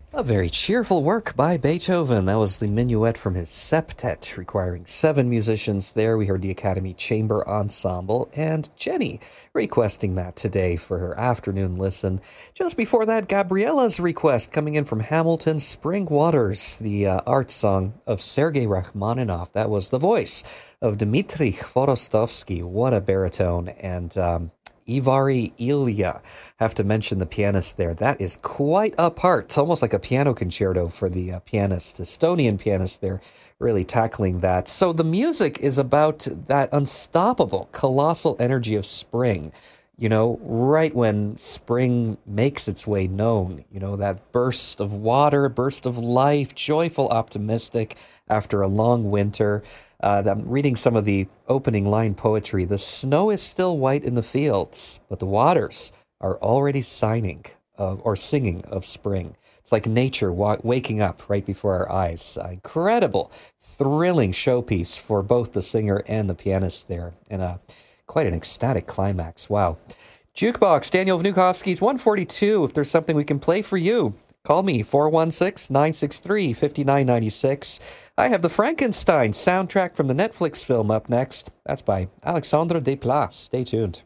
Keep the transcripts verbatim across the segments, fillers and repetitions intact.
A very cheerful work by Beethoven. That was the minuet from his septet, requiring seven musicians there. We heard the Academy Chamber Ensemble, and Jenny requesting that today for her afternoon listen. Just before that, Gabriella's request coming in from Hamilton, Spring Waters, the uh, art song of Sergei Rachmaninoff. That was the voice of Dmitry Kvorostovsky. What a baritone. And um, Ivari Ilya. Have to mention the pianist there. That is quite a part. It's almost like a piano concerto for the uh, pianist, Estonian pianist there, really tackling that. So the music is about that unstoppable, colossal energy of spring. You know, right when spring makes its way known, you know, that burst of water, burst of life, joyful, optimistic after a long winter. Uh, I'm reading some of the opening line poetry. The snow is still white in the fields, but the waters are already signing of, or singing of spring. It's like nature wa- waking up right before our eyes. Uh, incredible, thrilling showpiece for both the singer and the pianist there, and uh, quite an ecstatic climax. Wow. Jukebox, Daniel Vnukovsky's one forty-two. If there's something we can play for you, call me, four one six, nine six three, five nine nine six. I have the Frankenstein soundtrack from the Netflix film up next. That's by Alexandre Desplat. Stay tuned.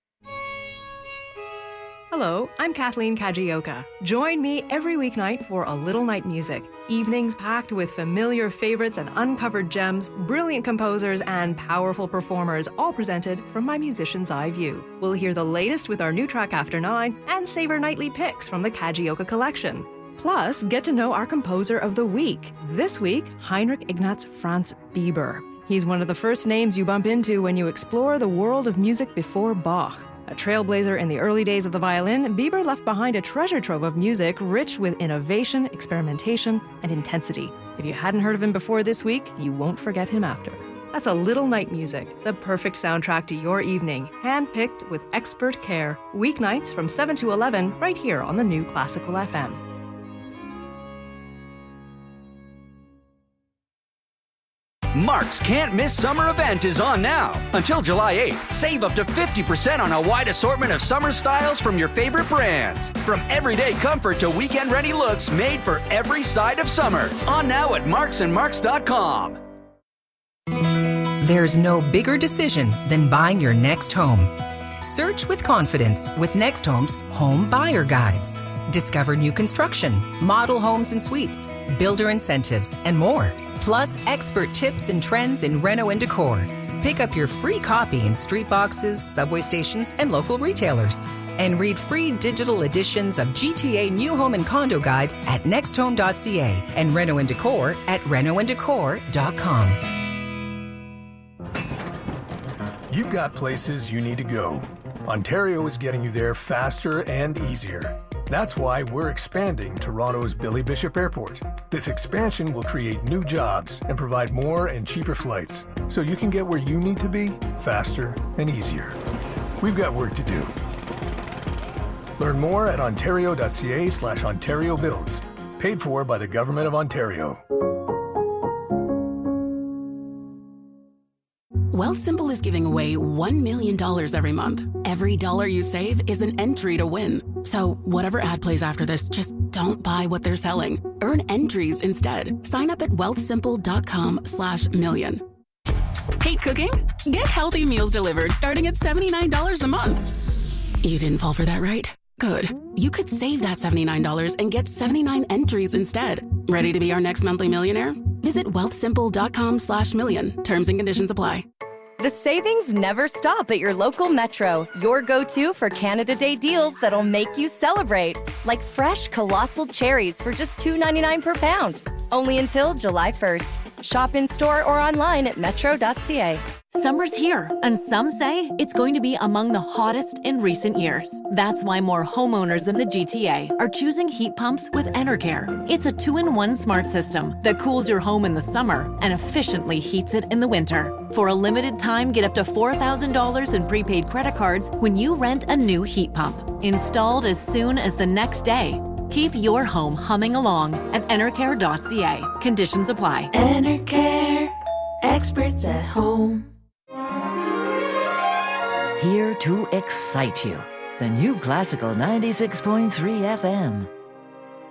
Hello, I'm Kathleen Kajioka. Join me every weeknight for A Little Night Music. Evenings packed with familiar favorites and uncovered gems, brilliant composers, and powerful performers, all presented from my musician's eye view. We'll hear the latest with our new track After Nine and savor nightly picks from the Kajioka collection. Plus, get to know our composer of the week. This week, Heinrich Ignaz Franz Bieber. He's one of the first names you bump into when you explore the world of music before Bach. A trailblazer in the early days of the violin, Bieber left behind a treasure trove of music rich with innovation, experimentation, and intensity. If you hadn't heard of him before this week, you won't forget him after. That's A Little Night Music, the perfect soundtrack to your evening, handpicked with expert care. Weeknights from seven to eleven, right here on the new Classical F M. Mark's Can't Miss Summer event is on now. Until July eighth, save up to fifty percent on a wide assortment of summer styles from your favorite brands. From everyday comfort to weekend-ready looks made for every side of summer. On now at marks and marks dot com. There's no bigger decision than buying your next home. Search with confidence with Next Home's Home Buyer Guides. Discover new construction, model homes and suites, builder incentives, and more. Plus, expert tips and trends in reno and decor. Pick up your free copy in street boxes, subway stations, and local retailers. And read free digital editions of G T A New Home and Condo Guide at next home dot c a and Reno and Decor at reno and decor dot com. You've got places you need to go. Ontario is getting you there faster and easier. That's why we're expanding Toronto's Billy Bishop Airport. This expansion will create new jobs and provide more and cheaper flights, so you can get where you need to be faster and easier. We've got work to do. Learn more at ontario dot c a slash ontario builds. Paid for by the Government of Ontario. Wealthsimple is giving away one million dollars every month. Every dollar you save is an entry to win. So whatever ad plays after this, just don't buy what they're selling. Earn entries instead. Sign up at wealthsimple dot com slash million. Hate cooking? Get healthy meals delivered starting at seventy-nine dollars a month. You didn't fall for that, right? Good. You could save that seventy-nine dollars and get seventy-nine entries instead. Ready to be our next monthly millionaire? Visit wealthsimple dot com slash million. Terms and conditions apply. The savings never stop at your local Metro, your go-to for Canada Day deals that'll make you celebrate. Like fresh colossal cherries for just two ninety-nine per pound. Only until July first. Shop in-store or online at metro dot c a. Summer's here, and some say it's going to be among the hottest in recent years. That's why more homeowners in the G T A are choosing heat pumps with Enercare. It's a two-in-one smart system that cools your home in the summer and efficiently heats it in the winter. For a limited time, get up to four thousand dollars in prepaid credit cards when you rent a new heat pump. Installed as soon as the next day. Keep your home humming along at enercare dot c a. Conditions apply. Enercare, experts at home. Here to excite you. The new Classical ninety-six point three F M.